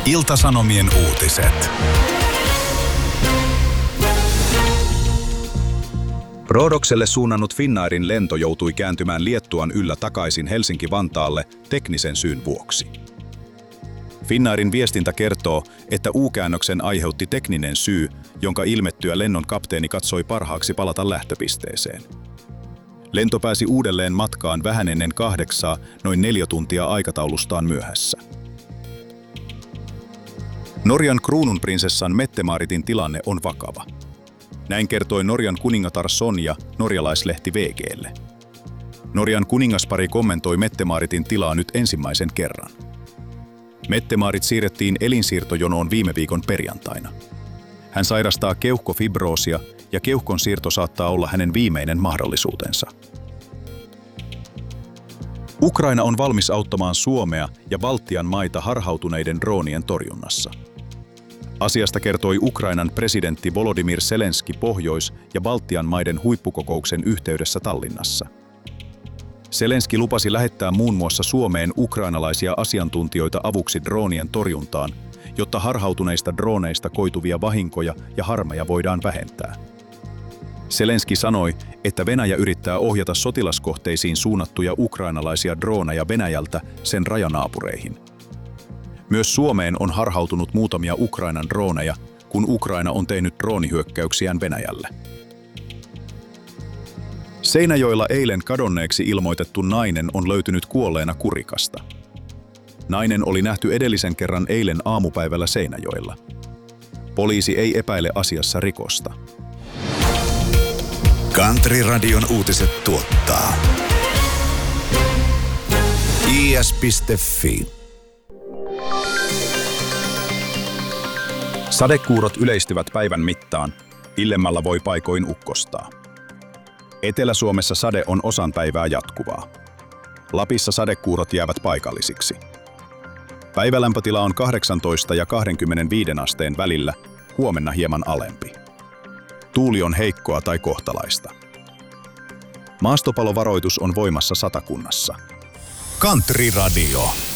Ilta-Sanomien uutiset. Rhodokselle suunnannut Finnairin lento joutui kääntymään Liettuan yllä takaisin Helsinki-Vantaalle teknisen syyn vuoksi. Finnairin viestintä kertoo, että U-käännöksen aiheutti tekninen syy, jonka ilmettyä lennon kapteeni katsoi parhaaksi palata lähtöpisteeseen. Lento pääsi uudelleen matkaan vähän ennen 8, noin 4 tuntia aikataulustaan myöhässä. Norjan kruununprinsessan Mette-Maritin tilanne on vakava. Näin kertoi Norjan kuningatar Sonja norjalaislehti VG:lle. Norjan kuningaspari kommentoi Mette-Maritin tilaa nyt ensimmäisen kerran. Mette-Marit siirrettiin elinsiirtojonoon viime viikon perjantaina. Hän sairastaa keuhkofibroosia ja keuhkon siirto saattaa olla hänen viimeinen mahdollisuutensa. Ukraina on valmis auttamaan Suomea ja Baltian maita harhautuneiden droonien torjunnassa. Asiasta kertoi Ukrainan presidentti Volodymyr Zelenski Pohjois- ja Baltian maiden huippukokouksen yhteydessä Tallinnassa. Zelenski lupasi lähettää muun muassa Suomeen ukrainalaisia asiantuntijoita avuksi droonien torjuntaan, jotta harhautuneista drooneista koituvia vahinkoja ja harmeja voidaan vähentää. Zelenski sanoi, että Venäjä yrittää ohjata sotilaskohteisiin suunnattuja ukrainalaisia drooneja Venäjältä sen rajanaapureihin. Myös Suomeen on harhautunut muutamia Ukrainan drooneja, kun Ukraina on tehnyt droonihyökkäyksiään Venäjälle. Seinäjoella eilen kadonneeksi ilmoitettu nainen on löytynyt kuolleena Kurikasta. Nainen oli nähty edellisen kerran eilen aamupäivällä Seinäjoella. Poliisi ei epäile asiassa rikosta. Country-radion uutiset tuottaa is.fi. Sadekuurot yleistyvät päivän mittaan, illemmällä voi paikoin ukkostaa. Etelä-Suomessa sade on osan päivää jatkuvaa. Lapissa sadekuurot jäävät paikallisiksi. Päivälämpötila on 18 ja 25 asteen välillä, huomenna hieman alempi. Tuuli on heikkoa tai kohtalaista. Maastopalovaroitus on voimassa Satakunnassa. Country Radio.